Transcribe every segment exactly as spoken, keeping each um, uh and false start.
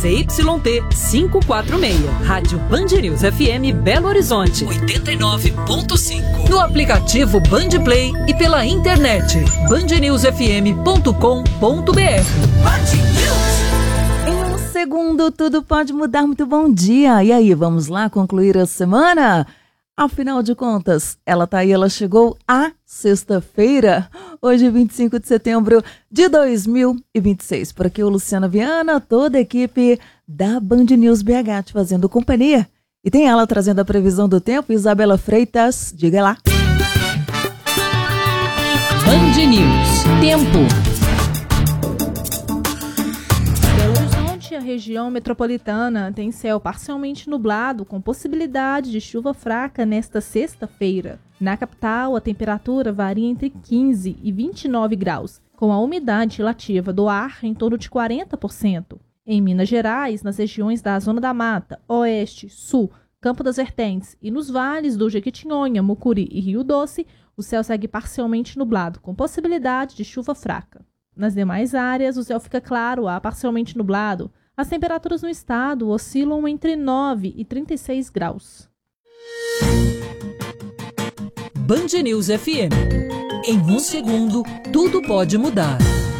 Z Y T quinhentos e quarenta e seis. Rádio Band News F M Belo Horizonte, oitenta e nove ponto cinco. No aplicativo Band Play e pela internet, band news f m ponto com ponto b r. Em um segundo, tudo pode mudar. Muito bom dia. E aí, vamos lá concluir a semana? Afinal de contas, ela tá aí, ela chegou à sexta-feira, hoje vinte e cinco de setembro de dois mil e vinte e seis. Por aqui o Luciana Viana, toda a equipe da Band News B H te fazendo companhia. E tem ela trazendo a previsão do tempo, Isabela Freitas, diga lá. Band News, tempo. A região metropolitana tem céu parcialmente nublado, com possibilidade de chuva fraca nesta sexta-feira. Na capital, a temperatura varia entre quinze e vinte e nove graus, com a umidade relativa do ar em torno de quarenta por cento. Em Minas Gerais, nas regiões da Zona da Mata, Oeste, Sul, Campo das Vertentes e nos vales do Jequitinhonha, Mucuri e Rio Doce, o céu segue parcialmente nublado, com possibilidade de chuva fraca. Nas demais áreas, o céu fica claro a parcialmente nublado. As temperaturas no estado oscilam entre nove e trinta e seis graus. Band News F M. Em um segundo, tudo pode mudar.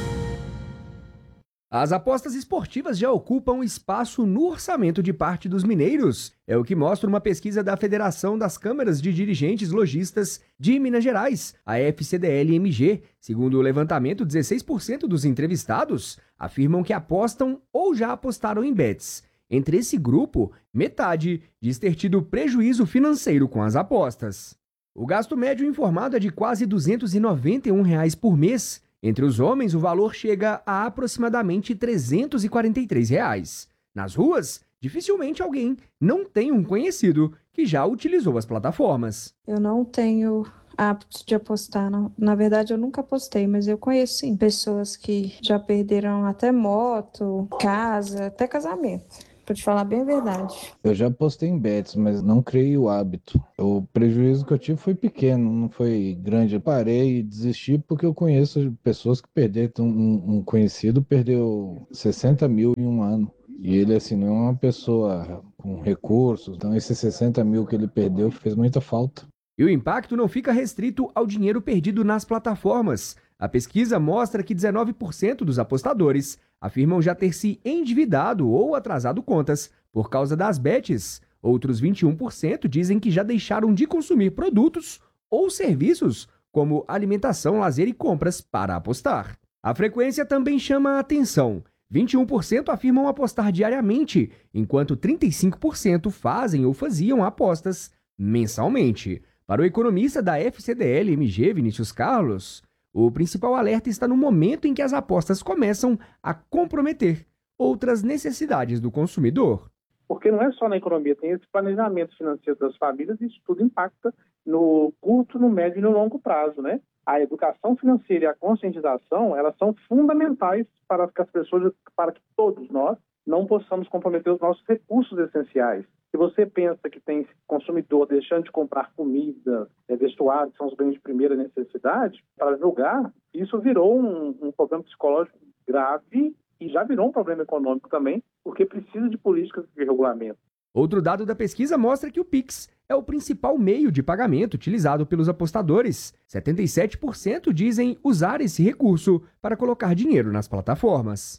As apostas esportivas já ocupam espaço no orçamento de parte dos mineiros. É o que mostra uma pesquisa da Federação das Câmaras de Dirigentes Lojistas de Minas Gerais, a F C D L M G. Segundo o levantamento, dezesseis por cento dos entrevistados afirmam que apostam ou já apostaram em bets. Entre esse grupo, metade diz ter tido prejuízo financeiro com as apostas. O gasto médio informado é de quase duzentos e noventa e um reais por mês. Entre os homens, o valor chega a aproximadamente trezentos e quarenta e três reais. Nas ruas, dificilmente alguém não tem um conhecido que já utilizou as plataformas. Eu não tenho hábito de apostar, não. Na verdade, eu nunca apostei, mas eu conheço sim pessoas que já perderam até moto, casa, até casamento. Pra te falar bem a verdade. Eu já apostei em bets, mas não criei o hábito. O prejuízo que eu tive foi pequeno, não foi grande. Eu parei e desisti porque eu conheço pessoas que perderam. Um, um conhecido perdeu sessenta mil em um ano. E ele, assim, não é uma pessoa com recursos. Então, esses sessenta mil que ele perdeu fez muita falta. E o impacto não fica restrito ao dinheiro perdido nas plataformas. A pesquisa mostra que dezenove por cento dos apostadores afirmam já ter se endividado ou atrasado contas por causa das bets. Outros vinte e um por cento dizem que já deixaram de consumir produtos ou serviços como alimentação, lazer e compras para apostar. A frequência também chama a atenção. vinte e um por cento afirmam apostar diariamente, enquanto trinta e cinco por cento fazem ou faziam apostas mensalmente. Para o economista da F C D L M G, Vinícius Carlos, o principal alerta está no momento em que as apostas começam a comprometer outras necessidades do consumidor. Porque não é só na economia, tem esse planejamento financeiro das famílias e isso tudo impacta no curto, no médio e no longo prazo, né? A educação financeira e a conscientização, elas são fundamentais para que as pessoas, para que todos nós não possamos comprometer os nossos recursos essenciais. Se você pensa que tem consumidor deixando de comprar comida, é, vestuário, que são os bens de primeira necessidade, para julgar, isso virou um, um problema psicológico grave e já virou um problema econômico também, porque precisa de políticas de regulamento. Outro dado da pesquisa mostra que o Pix é o principal meio de pagamento utilizado pelos apostadores. setenta e sete por cento dizem usar esse recurso para colocar dinheiro nas plataformas.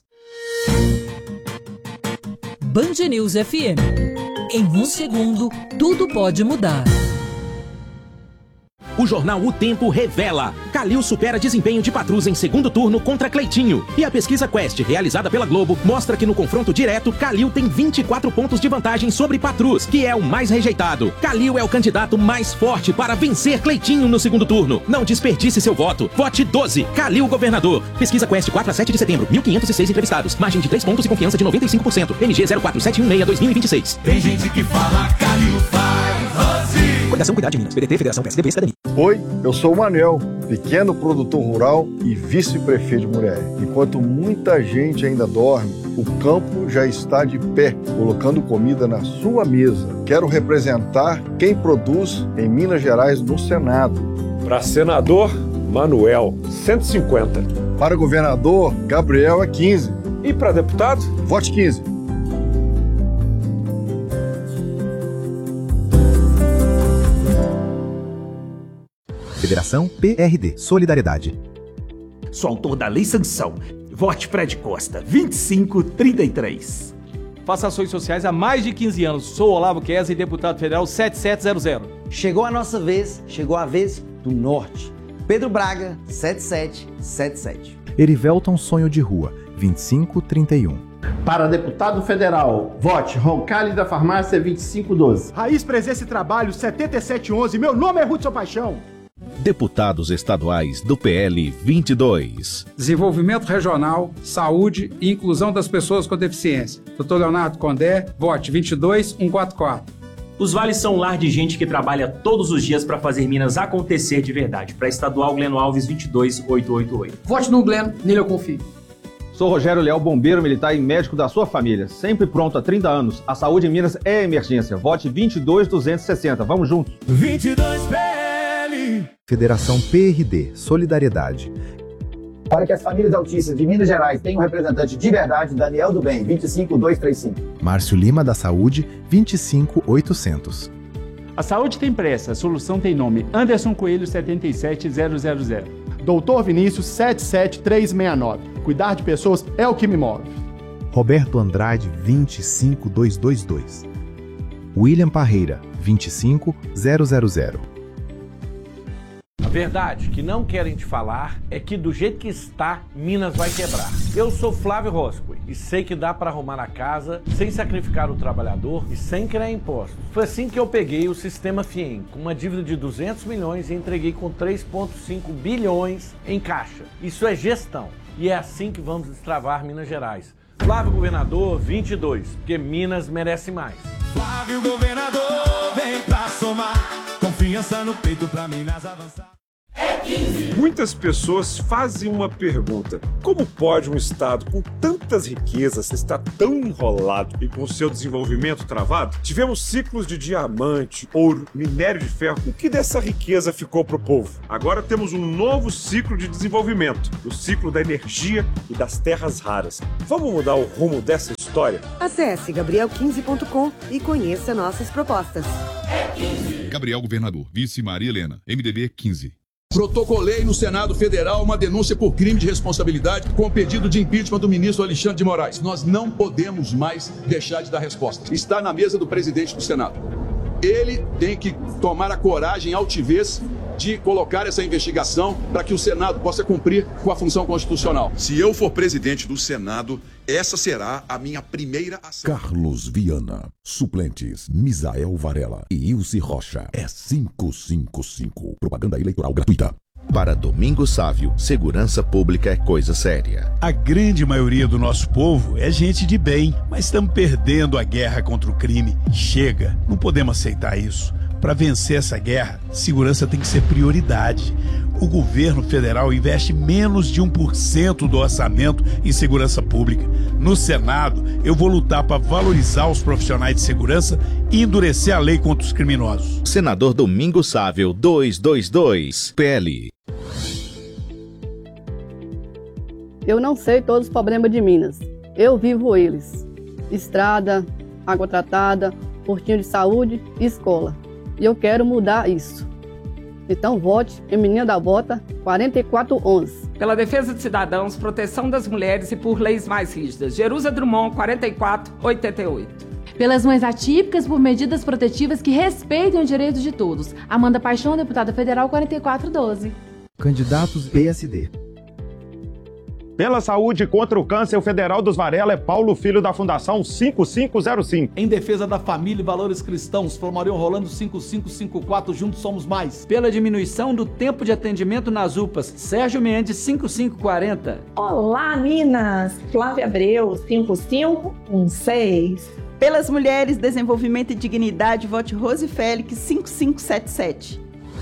Band News F M. Em um segundo, tudo pode mudar. O jornal O Tempo revela: Calil supera desempenho de Patrus em segundo turno contra Cleitinho. E a pesquisa Quest, realizada pela Globo, mostra que no confronto direto, Calil tem vinte e quatro pontos de vantagem sobre Patrus, que é o mais rejeitado. Calil é o candidato mais forte para vencer Cleitinho no segundo turno. Não desperdice seu voto. Vote doze. Calil governador. Pesquisa Quest quatro a sete de setembro. mil quinhentos e seis entrevistados. Margem de três pontos e confiança de noventa e cinco por cento. M G zero quatro sete um seis dois mil e vinte e seis. Tem gente que fala Calil faz Rose. Coligação Cuidar de Minas. P D T, Federação P S D B e Cidadania. Oi, eu sou o Manuel, pequeno produtor rural e vice-prefeito de Muriaé. Enquanto muita gente ainda dorme, o campo já está de pé, colocando comida na sua mesa. Quero representar quem produz em Minas Gerais no Senado. Para senador, Manuel, cento e cinquenta. Para governador, Gabriel é quinze. E para deputado? Vote quinze. Federação P R D, Solidariedade. Sou autor da Lei Sanção. Vote Fred Costa, vinte e cinco trinta e três. Faço ações sociais há mais de quinze anos. Sou Olavo Kesa e deputado federal sete sete zero zero. Chegou a nossa vez, chegou a vez do Norte. Pedro Braga, sete sete sete sete. Erivelton Sonho de Rua, vinte e cinco trinta e um. Para deputado federal, vote Roncalli da Farmácia vinte e cinco doze. Raiz Presença e Trabalho setenta e sete onze. Meu nome é Hudson Paixão. Deputados estaduais do P L vinte e dois. Desenvolvimento Regional, Saúde e Inclusão das Pessoas com Deficiência. doutor Leonardo Condé, vote vinte e dois cento e quarenta e quatro. Os vales são um lar de gente que trabalha todos os dias para fazer Minas acontecer de verdade. Para Estadual Gleno Alves vinte e dois mil oitocentos e oitenta e oito. Vote no Gleno, nele eu confio. Sou Rogério Leal, bombeiro militar e médico da sua família. Sempre pronto há trinta anos. A saúde em Minas é emergência. Vote vinte e dois mil duzentos e sessenta. Vamos juntos. vinte e dois P L. Federação P R D, Solidariedade. Para que as famílias autistas de Minas Gerais tenham um representante de verdade, Daniel do Bem, vinte e cinco mil duzentos e trinta e cinco. Márcio Lima da Saúde, vinte e cinco mil oitocentos. A saúde tem pressa, a solução tem nome. Anderson Coelho, setenta e sete mil. Doutor Vinícius, sete sete três seis nove. Cuidar de pessoas é o que me move. Roberto Andrade, vinte e cinco mil duzentos e vinte e dois. William Parreira, vinte e cinco mil. A verdade que não querem te falar é que do jeito que está, Minas vai quebrar. Eu sou Flávio Roscoe e sei que dá para arrumar a casa sem sacrificar o trabalhador e sem criar impostos. Foi assim que eu peguei o sistema FIEM, com uma dívida de duzentos milhões e entreguei com três vírgula cinco bilhões em caixa. Isso é gestão e é assim que vamos destravar Minas Gerais. Flávio Governador vinte e dois, porque Minas merece mais. Flávio Governador, vem pra somar, confiança no peito pra Minas avançar. Muitas pessoas fazem uma pergunta: como pode um estado com tantas riquezas estar tão enrolado e com seu desenvolvimento travado? Tivemos ciclos de diamante, ouro, minério de ferro. O que dessa riqueza ficou para o povo? Agora temos um novo ciclo de desenvolvimento, o ciclo da energia e das terras raras. Vamos mudar o rumo dessa história? Acesse gabriel quinze ponto com e conheça nossas propostas. Gabriel Governador, vice Maria Helena, M D B quinze. Protocolei no Senado Federal uma denúncia por crime de responsabilidade com o pedido de impeachment do ministro Alexandre de Moraes. Nós não podemos mais deixar de dar resposta. Está na mesa do presidente do Senado. Ele tem que tomar a coragem e altivez de colocar essa investigação para que o Senado possa cumprir com a função constitucional. Se eu for presidente do Senado, essa será a minha primeira ação. Carlos Viana, suplentes, Misael Varela e Ilse Rocha. É cinco cinco cinco. Propaganda eleitoral gratuita. Para Domingos Sávio, segurança pública é coisa séria. A grande maioria do nosso povo é gente de bem, mas estamos perdendo a guerra contra o crime. Chega, não podemos aceitar isso. Para vencer essa guerra, segurança tem que ser prioridade. O governo federal investe menos de um por cento do orçamento em segurança pública. No Senado, eu vou lutar para valorizar os profissionais de segurança e endurecer a lei contra os criminosos. Senador Domingos Sávio, duzentos e vinte e dois, P L. Eu não sei todos os problemas de Minas. Eu vivo eles. Estrada, água tratada, postinho de saúde e escola. E eu quero mudar isso. Então vote em Menina da Bota quarenta e quatro onze. Pela defesa de cidadãos, proteção das mulheres e por leis mais rígidas. Jerusa Drummond quarenta e quatro oitenta e oito. Pelas mães atípicas, por medidas protetivas que respeitem os direitos de todos. Amanda Paixão, deputada federal quarenta e quatro doze. Candidatos P S D. Pela saúde contra o câncer, o federal dos Varela é Paulo Filho da Fundação cinco cinco zero cinco. Em defesa da família e valores cristãos, Flomarion Rolando cinco cinco cinco quatro, juntos somos mais. Pela diminuição do tempo de atendimento nas U P As, Sérgio Mendes cinco cinco quatro zero. Olá, Minas! Flávia Abreu cinco cinco um seis. Pelas mulheres, desenvolvimento e dignidade, vote Rose Félix cinco cinco sete sete.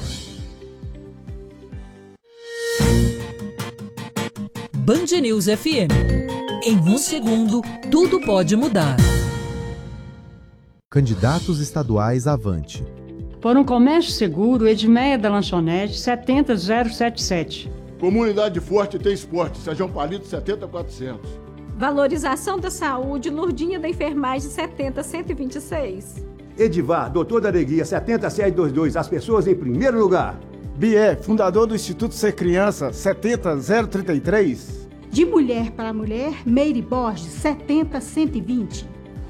Band News F M. Em um segundo, tudo pode mudar. Candidatos estaduais avante. Por um comércio seguro, Edmeia da Lanchonete, setenta zero sete sete. Comunidade Forte tem esporte, Sérgio Palito, setenta quatrocentos. Valorização da saúde, Lurdinha da Enfermagem, setenta cento e vinte e seis. Edivar, doutor da Alegria, setenta sete vinte e dois, as pessoas em primeiro lugar. Bié, fundador do Instituto Ser Criança, setenta zero trinta e três. De mulher para mulher, Meire Borges, setenta cento e vinte.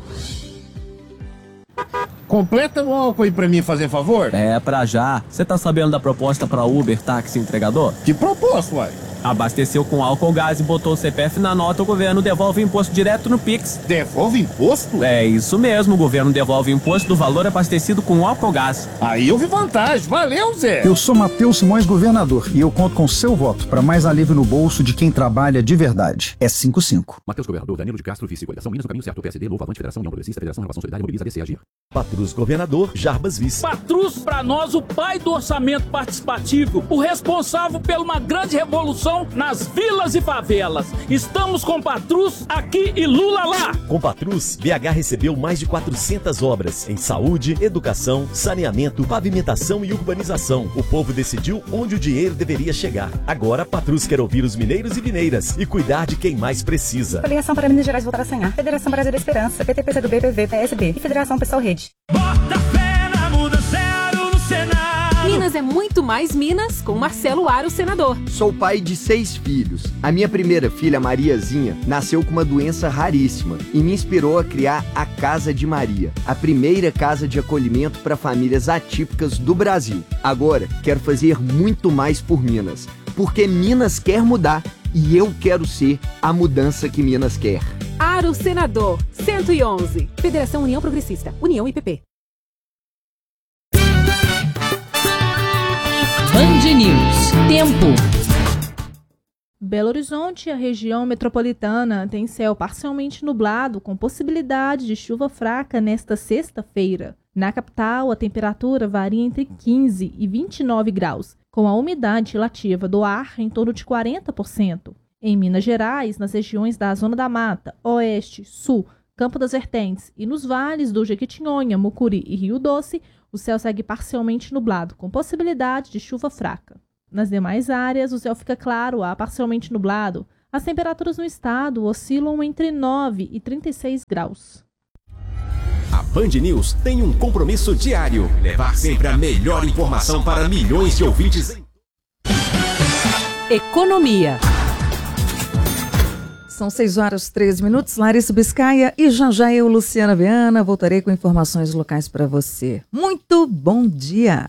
Completa o álcool aí pra mim, fazer favor? É, pra já. Você tá sabendo da proposta pra Uber, táxi entregador? Que proposta, uai? Abasteceu com álcool gás e botou o C P F na nota, o governo devolve o imposto direto no Pix. Devolve imposto? É isso mesmo, o governo devolve o imposto do valor abastecido com álcool gás. Aí eu vi vantagem, valeu, Zé! Eu sou Matheus Simões, governador, e eu conto com seu voto para mais alívio no bolso de quem trabalha de verdade. É cinco cinco. Matheus Governador, Danilo de Castro, Vice, Coligação Minas no caminho certo, P S D, Novo, Avante, Federação, União Progressista, Federação, Renovação Solidária, Mobiliza, D C, Agir. Patrus Governador, Jarbas Vice. Patrus, pra nós, o pai do orçamento participativo, o responsável por uma grande revolução nas vilas e favelas. Estamos com Patrus aqui e Lula lá. Com Patrus, B H recebeu mais de quatrocentas obras em saúde, educação, saneamento, pavimentação e urbanização. O povo decidiu onde o dinheiro deveria chegar. Agora, Patrus quer ouvir os mineiros e mineiras e cuidar de quem mais precisa. Federação para Minas Gerais voltar a sonhar. Federação Brasil da Esperança. P T P C do B, P V, P S B e Federação Pessoal Rede. Bota fé na mudança no Senado. Minas é muito mais Minas com Marcelo Aro, senador. Sou pai de seis filhos. A minha primeira filha, Mariazinha, nasceu com uma doença raríssima e me inspirou a criar a Casa de Maria, a primeira casa de acolhimento para famílias atípicas do Brasil. Agora, quero fazer muito mais por Minas, porque Minas quer mudar e eu quero ser a mudança que Minas quer. Aro, senador, cento e onze. Federação União Progressista, União I P P. Band News. Tempo. Belo Horizonte e a região metropolitana tem céu parcialmente nublado, com possibilidade de chuva fraca nesta sexta-feira. Na capital, a temperatura varia entre quinze e vinte e nove graus, com a umidade relativa do ar em torno de quarenta por cento. Em Minas Gerais, nas regiões da Zona da Mata, Oeste, Sul, Campo das Vertentes e nos vales do Jequitinhonha, Mucuri e Rio Doce, o céu segue parcialmente nublado, com possibilidade de chuva fraca. Nas demais áreas, o céu fica claro a parcialmente nublado. As temperaturas no estado oscilam entre nove e trinta e seis graus. A Band News tem um compromisso diário: levar sempre a melhor informação para milhões de ouvintes. Economia. São seis horas e treze minutos, Larissa Biscaia, e já já eu, Luciana Viana, voltarei com informações locais para você. Muito bom dia!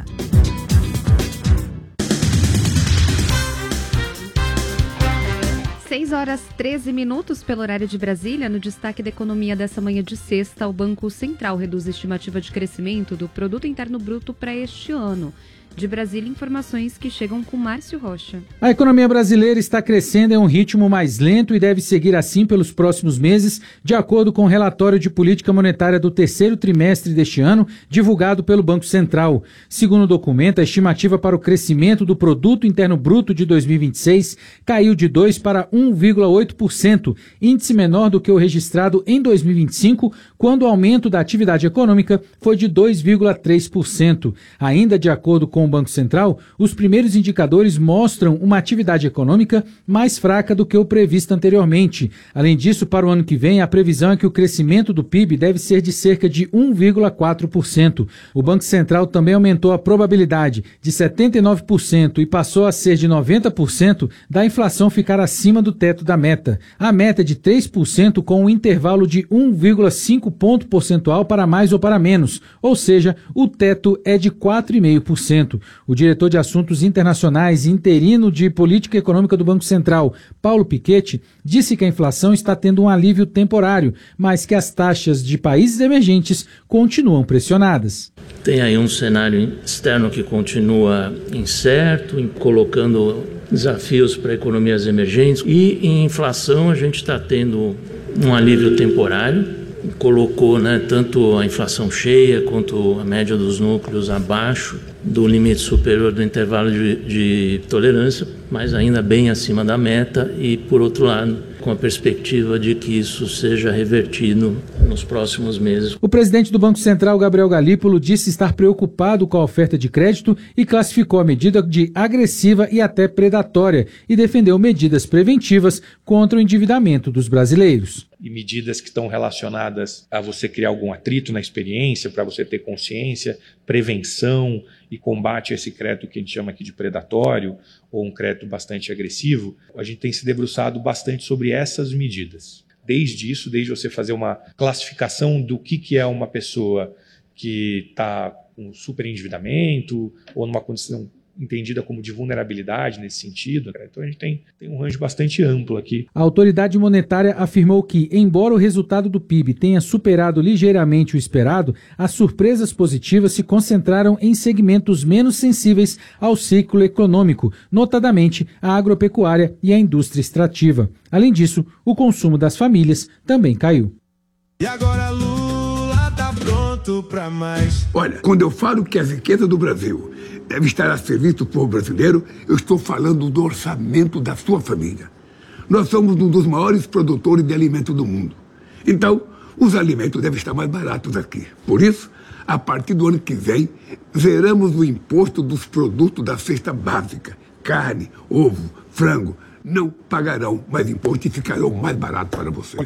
seis horas e treze minutos pelo horário de Brasília. No destaque da economia dessa manhã de sexta, o Banco Central reduz a estimativa de crescimento do Produto Interno Bruto para este ano. De Brasília, informações que chegam com Márcio Rocha. A economia brasileira está crescendo em um ritmo mais lento e deve seguir assim pelos próximos meses, de acordo com o relatório de política monetária do terceiro trimestre deste ano, divulgado pelo Banco Central. Segundo o documento, a estimativa para o crescimento do Produto Interno Bruto de dois mil e vinte e seis caiu de dois por cento para um vírgula oito por cento, índice menor do que o registrado em dois mil e vinte e cinco, quando o aumento da atividade econômica foi de dois vírgula três por cento. Ainda de acordo com o Banco Central, os primeiros indicadores mostram uma atividade econômica mais fraca do que o previsto anteriormente. Além disso, para o ano que vem, a previsão é que o crescimento do P I B deve ser de cerca de um vírgula quatro por cento. O Banco Central também aumentou a probabilidade de setenta e nove por cento e passou a ser de noventa por cento da inflação ficar acima do teto da meta. A meta é de três por cento, com um intervalo de um vírgula cinco ponto percentual para mais ou para menos, ou seja, o teto é de quatro vírgula cinco por cento. O diretor de Assuntos Internacionais e interino de Política Econômica do Banco Central, Paulo Piketty, disse que a inflação está tendo um alívio temporário, mas que as taxas de países emergentes continuam pressionadas. Tem aí um cenário externo que continua incerto, colocando desafios para economias emergentes, e em inflação a gente está tendo um alívio temporário. Colocou, né, tanto a inflação cheia quanto a média dos núcleos abaixo do limite superior do intervalo de, de tolerância, mas ainda bem acima da meta, e, por outro lado, com a perspectiva de que isso seja revertido nos próximos meses. O presidente do Banco Central, Gabriel Galípolo, disse estar preocupado com a oferta de crédito e classificou a medida de agressiva e até predatória, e defendeu medidas preventivas contra o endividamento dos brasileiros. e medidas que estão relacionadas a você criar algum atrito na experiência, para você ter consciência, prevenção e combate a esse crédito que a gente chama aqui de predatório, ou um crédito bastante agressivo, a gente tem se debruçado bastante sobre essas medidas. Desde isso, desde você fazer uma classificação do que, que é uma pessoa que está com superendividamento ou numa condição entendida como de vulnerabilidade nesse sentido. Então a gente tem, tem um range bastante amplo aqui. A autoridade monetária afirmou que, embora o resultado do P I B tenha superado ligeiramente o esperado, as surpresas positivas se concentraram em segmentos menos sensíveis ao ciclo econômico, notadamente a agropecuária e a indústria extrativa. Além disso, o consumo das famílias também caiu. E agora Lula tá pronto pra mais. Olha, quando eu falo que a riqueza do Brasil deve estar a serviço do povo brasileiro, eu estou falando do orçamento da sua família. Nós somos um dos maiores produtores de alimentos do mundo. Então, os alimentos devem estar mais baratos aqui. Por isso, a partir do ano que vem, zeramos o imposto dos produtos da cesta básica. Carne, ovo, frango, não pagarão mais imposto e ficarão mais baratos para você.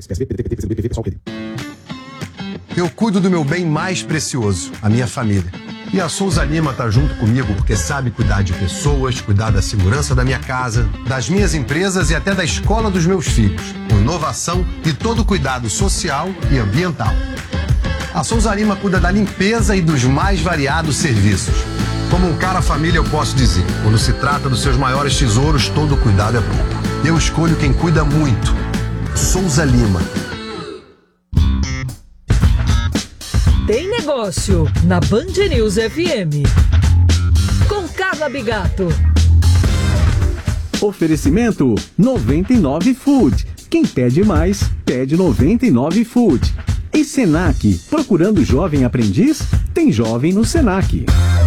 Eu cuido do meu bem mais precioso, a minha família. E a Souza Lima tá junto comigo porque sabe cuidar de pessoas, cuidar da segurança da minha casa, das minhas empresas e até da escola dos meus filhos, com inovação e todo cuidado social e ambiental. A Souza Lima cuida da limpeza e dos mais variados serviços. Como um cara família eu posso dizer, quando se trata dos seus maiores tesouros, todo cuidado é pouco. Eu escolho quem cuida muito. Souza Lima. Tem Negócio, na Band News F M. Com Carla Bigato. Oferecimento noventa e nove Food. Quem pede mais, pede noventa e nove Food. E Senac, procurando jovem aprendiz? Tem jovem no Senac.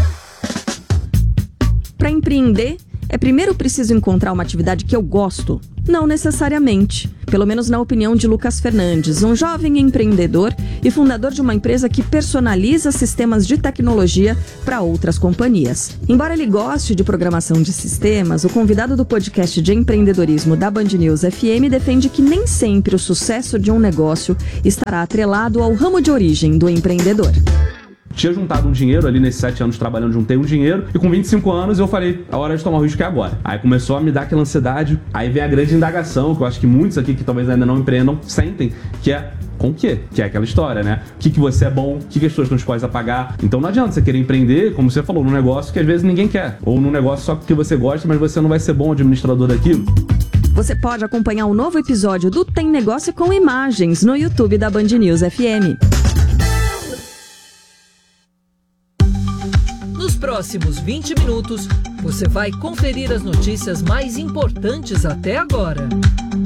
Para empreender, é primeiro preciso encontrar uma atividade que eu gosto? Não necessariamente. Pelo menos na opinião de Lucas Fernandes, um jovem empreendedor e fundador de uma empresa que personaliza sistemas de tecnologia para outras companhias. Embora ele goste de programação de sistemas, o convidado do podcast de empreendedorismo da Band News F M defende que nem sempre o sucesso de um negócio estará atrelado ao ramo de origem do empreendedor. Tinha juntado um dinheiro ali nesses sete anos trabalhando, juntei um dinheiro e com vinte e cinco anos eu falei, a hora de tomar o risco é agora. Aí começou a me dar aquela ansiedade, aí vem a grande indagação, que eu acho que muitos aqui que talvez ainda não empreendam sentem, que é com o quê? Que é aquela história, né? O que, que você é bom, o que, que as pessoas estão dispostas a pagar. Então não adianta você querer empreender, como você falou, num negócio que às vezes ninguém quer. Ou num negócio só porque você gosta, mas você não vai ser bom administrador daquilo. Você pode acompanhar um novo episódio do Tem Negócio com imagens no YouTube da Band News F M. Nos próximos vinte minutos, você vai conferir as notícias mais importantes até agora.